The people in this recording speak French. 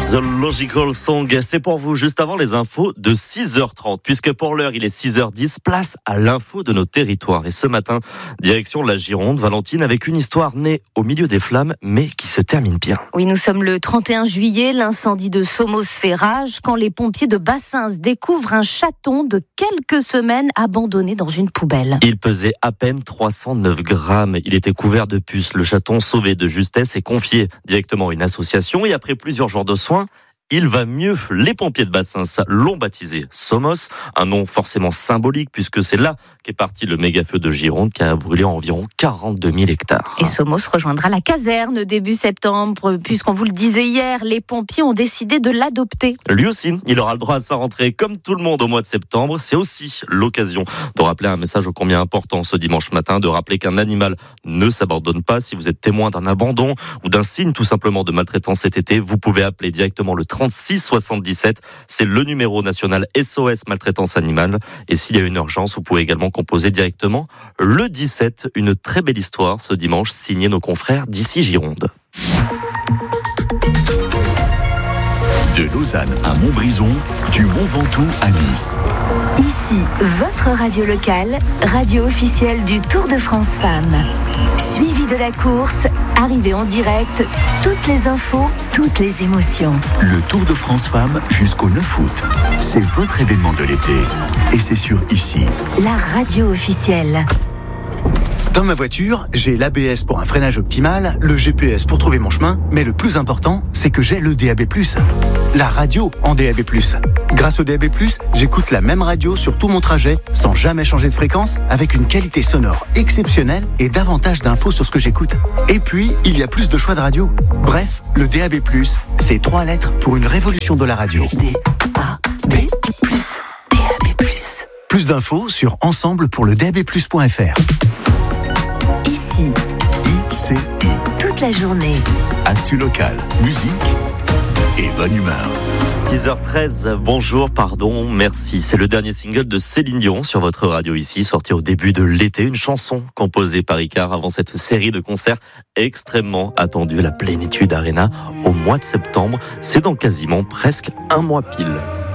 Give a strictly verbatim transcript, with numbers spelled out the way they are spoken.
The Logical Song, c'est pour vous juste avant les infos de six heures trente, puisque pour l'heure il est six heures dix, place à l'info de nos territoires. Et ce matin, direction la Gironde, Valentine, avec une histoire née au milieu des flammes, mais qui se termine bien. Oui, nous sommes le trente et un juillet, l'incendie de Somos fait rage, quand les pompiers de Bassins découvrent un chaton de quelques semaines abandonné dans une poubelle. Il pesait à peine trois cent neuf grammes, il était couvert de puces. Le chaton, sauvé de justesse, est confié directement à une association et après plusieurs jours de soins, il va mieux. Les pompiers de Bassins l'ont baptisé Somos, un nom forcément symbolique puisque c'est là qu'est parti le méga-feu de Gironde qui a brûlé environ quarante-deux mille hectares. Et Somos rejoindra la caserne début septembre, puisqu'on vous le disait hier, les pompiers ont décidé de l'adopter. Lui aussi, il aura le droit à sa rentrée comme tout le monde au mois de septembre. C'est aussi l'occasion de rappeler un message ô combien important ce dimanche matin, de rappeler qu'un animal ne s'abandonne pas. Si vous êtes témoin d'un abandon ou d'un signe tout simplement de maltraitance cet été, vous pouvez appeler directement le trente-six soixante-dix-sept. C'est le numéro national S O S maltraitance animale. Et s'il y a une urgence, vous pouvez également composer directement le dix-sept. Une très belle histoire ce dimanche, signée nos confrères d'ici Gironde. De Lausanne à Montbrison, du Mont Ventoux à Nice. Ici, votre radio locale, radio officielle du Tour de France Femmes. Suivi de la course, arrivée en direct, toutes les infos, toutes les émotions. Le Tour de France Femmes jusqu'au neuf août. C'est votre événement de l'été. Et c'est sur Ici. La radio officielle. Dans ma voiture, j'ai l'A B S pour un freinage optimal, le G P S pour trouver mon chemin, mais le plus important, c'est que j'ai le D A B plus. La radio en D A B plus. Grâce au D A B plus, j'écoute la même radio sur tout mon trajet, sans jamais changer de fréquence, avec une qualité sonore exceptionnelle et davantage d'infos sur ce que j'écoute. Et puis, il y a plus de choix de radio. Bref, le D A B plus, c'est trois lettres pour une révolution de la radio. D A B plus. D A B plus. Plus d'infos sur ensemble pour le D A B plus point F R. Ici, I C I. toute la journée. Actu local, musique et bonne humeur. six heures treize, bonjour, pardon, merci. C'est le dernier single de Céline Dion sur votre radio ici, sorti au début de l'été. Une chanson composée par Icare avant cette série de concerts extrêmement attendue à la Plénitude Arena au mois de septembre. C'est dans quasiment presque un mois pile.